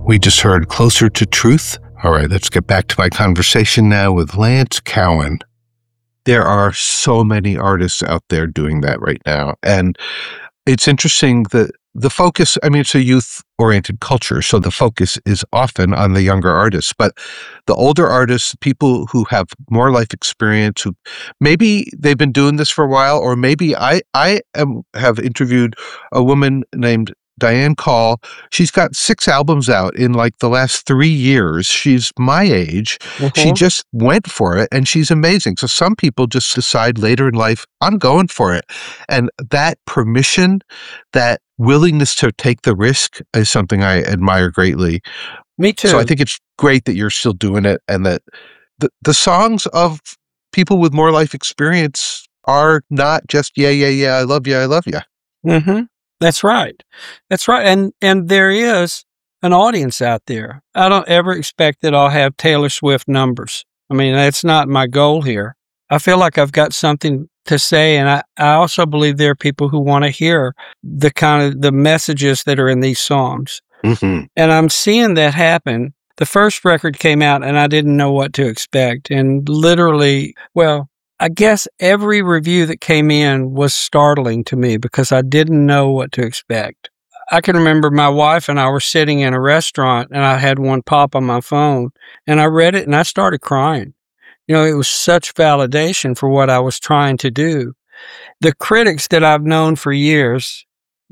We just heard Closer to Truth. All right, let's get back to my conversation now with Lance Cowan. There are so many artists out there doing that right now. And it's interesting that the focus, I mean, it's a youth-oriented culture, so the focus is often on the younger artists. But the older artists, people who have more life experience, who maybe they've been doing this for a while, or maybe I have interviewed a woman named Diane Call. She's got 6 albums out in like the last 3 years. She's my age. She just went for it, and she's amazing. So some people just decide later in life, I'm going for it. And that permission, that willingness to take the risk is something I admire greatly. Me too. So I think it's great that you're still doing it, and that the songs of people with more life experience are not just, yeah, I love you. Mm-hmm. That's right. That's right. And there is an audience out there. I don't ever expect that I'll have Taylor Swift numbers. I mean, that's not my goal here. I feel like I've got something to say, and I also believe there are people who want to hear the kind of the messages that are in these songs. Mm-hmm. And I'm seeing that happen. The first record came out, and I didn't know what to expect. And literally, well, I guess every review that came in was startling to me because I didn't know what to expect. I can remember my wife and I were sitting in a restaurant, and I had one pop on my phone, and I read it and I started crying. You know, it was such validation for what I was trying to do. The critics that I've known for years,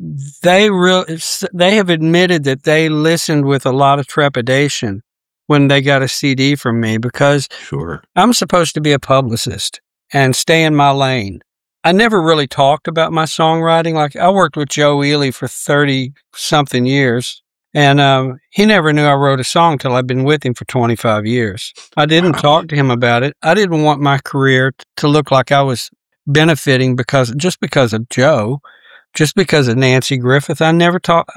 they have admitted that they listened with a lot of trepidation when they got a CD from me because Sure. I'm supposed to be a publicist and stay in my lane. I never really talked about my songwriting. Like, I worked with Joe Ely for 30-something years, and he never knew I wrote a song till I'd been with him for 25 years. I didn't talk to him about it. I didn't want my career to look like I was benefiting because of Joe, just because of Nancy Griffith. I never talked.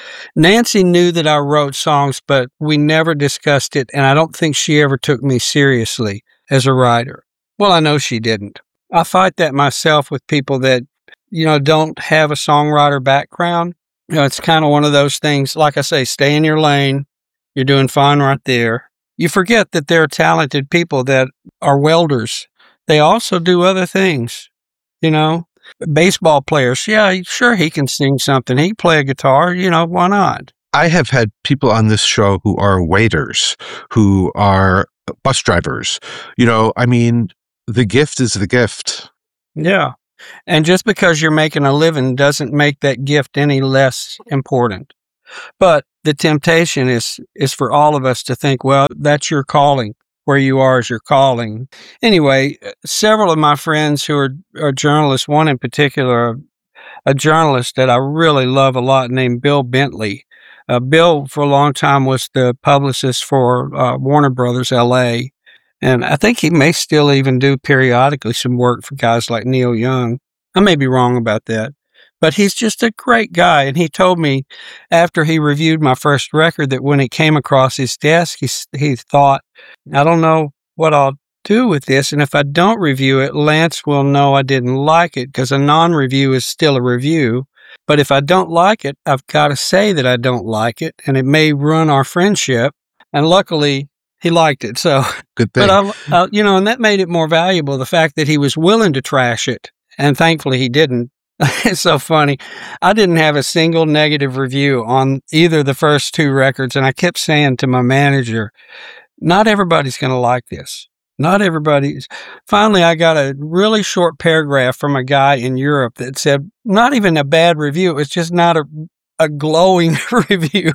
Nancy knew that I wrote songs, but we never discussed it, and I don't think she ever took me seriously as a writer. Well, I know she didn't. I fight that myself with people that, you know, don't have a songwriter background. You know, it's kind of one of those things, like I say, stay in your lane. You're doing fine right there. You forget that there are talented people that are welders. They also do other things, you know. Baseball players, yeah, sure, he can sing something. He can play a guitar, you know, why not? I have had people on this show who are waiters, who are bus drivers. You know, I mean, the gift is the gift. Yeah. And just because you're making a living doesn't make that gift any less important. But the temptation is for all of us to think, well, that's your calling. Where you are is your calling. Anyway, several of my friends who are journalists, one in particular, a journalist that I really love a lot named Bill Bentley. Bill, for a long time, was the publicist for Warner Brothers L.A., and I think he may still even do periodically some work for guys like Neil Young. I may be wrong about that. But he's just a great guy. And he told me after he reviewed my first record that when it came across his desk, he thought, I don't know what I'll do with this. And if I don't review it, Lance will know I didn't like it because a non-review is still a review. But if I don't like it, I've got to say that I don't like it. And it may ruin our friendship. And luckily, he liked it. So, good thing. But you know, and that made it more valuable, the fact that he was willing to trash it. And thankfully he didn't. It's so funny. I didn't have a single negative review on either the first 2 records. And I kept saying to my manager, not everybody's going to like this. Not everybody's. Finally, I got a really short paragraph from a guy in Europe that said, not even a bad review. It's just not a glowing review.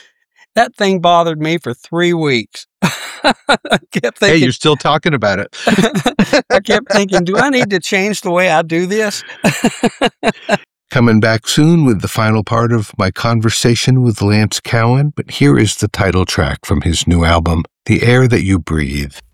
That thing bothered me for 3 weeks. I kept thinking, hey, you're still talking about it. I kept thinking, do I need to change the way I do this? Coming back soon with the final part of my conversation with Lance Cowan, but here is the title track from his new album, The Air That You Breathe.